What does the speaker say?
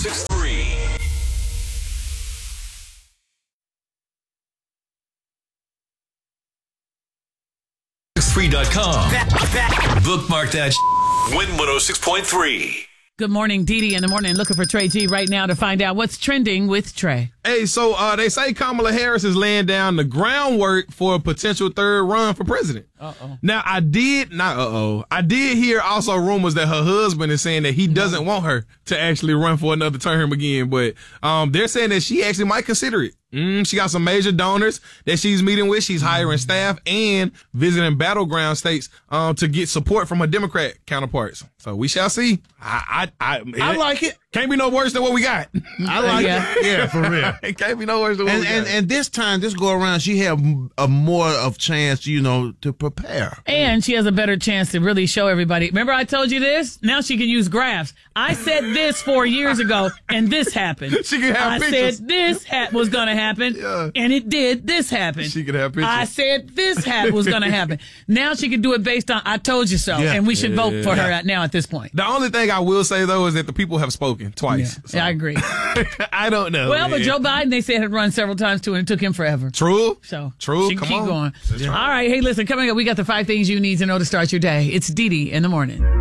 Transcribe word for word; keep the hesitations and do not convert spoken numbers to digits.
six three. six three dot com. Bookmark that. Win one oh six point three. Good morning, Dee Dee in the morning. Looking for Trey G right now to find out what's trending with Trey. Hey, so uh, they say Kamala Harris is laying down the groundwork for a potential third run for president. Uh-oh. Now, I did, not uh-oh, I did hear also rumors that her husband is saying that he doesn't want her to actually run for another term again, but um, they're saying that she actually might consider it. Mm, she got some major donors that she's meeting with. She's hiring staff and visiting battleground states um, to get support from her Democrat counterparts. So we shall see. I I I, I like it. Can't be no worse than what we got. I like Yeah. it. Yeah, for real. It can't be no worse than what And, we and got. and this time, this go around, she have a more of chance, you know, to prepare. And she has a better chance to really show everybody. Remember I told you this? Now she can use graphs. I said this four years ago, and this happened. She can have I pictures. said this ha- was going to happen, Yeah. and it did. This happened. She could have pictures. I said this ha- was going to happen. Now she can do it based on I told you so, Yeah. and we should vote for Yeah. her at now at this point. The only thing I will say, though, is that the people have spoken twice. So. Yeah, I agree. I don't know. Well, but man. Joe Biden, they said, had run several times too, and it took him forever. True. So True. she can Come keep on. going. That's right. All right. Hey, listen, coming up, we got the five things you need to know to start your day. It's Dee Dee in the morning.